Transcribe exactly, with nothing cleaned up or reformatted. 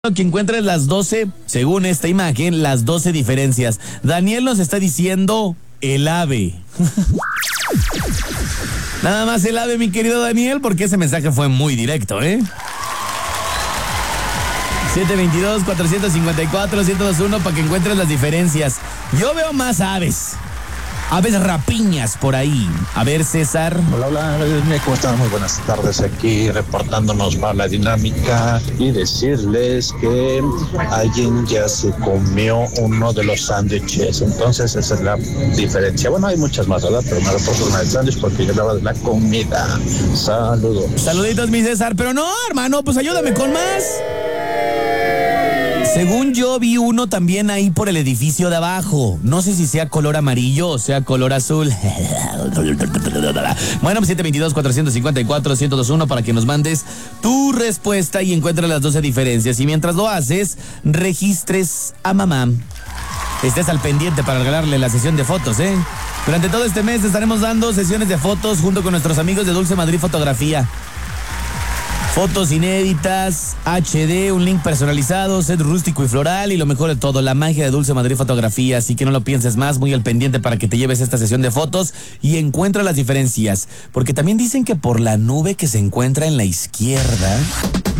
Que encuentres las doce, según esta imagen, las doce diferencias. Daniel nos está diciendo el ave. Nada más el ave, mi querido Daniel, porque ese mensaje fue muy directo, ¿eh? siete veintidós, cuatrocientos cincuenta y cuatro, ciento veintiuno para que encuentres las diferencias. Yo veo más aves. Aves rapiñas por ahí. A ver, César. Hola, hola, ¿cómo están? Muy buenas tardes aquí reportándonos para la dinámica y decirles que alguien ya se comió uno de los sándwiches. Entonces esa es la diferencia. Bueno, hay muchas más, ¿verdad? Pero me reporto una del sándwich porque yo hablaba de la comida. Saludos. Saluditos, mi César. Pero no, hermano, pues ayúdame con más. Según yo vi uno también ahí por el edificio de abajo. No sé si sea color amarillo o sea color azul. Bueno, pues siete veintidós, cuatrocientos cincuenta y cuatro, ciento veintiuno para que nos mandes tu respuesta y encuentres las doce diferencias. Y mientras lo haces, registres a mamá. Estés al pendiente para regalarle la sesión de fotos, ¿eh? Durante todo este mes estaremos dando sesiones de fotos junto con nuestros amigos de Dulce Madrid Fotografía. Fotos inéditas, H D, un link personalizado, set rústico y floral y lo mejor de todo, la magia de Dulce Madrid Fotografía. Así que no lo pienses más, muy al pendiente para que te lleves esta sesión de fotos y encuentra las diferencias. Porque también dicen que por la nube que se encuentra en la izquierda...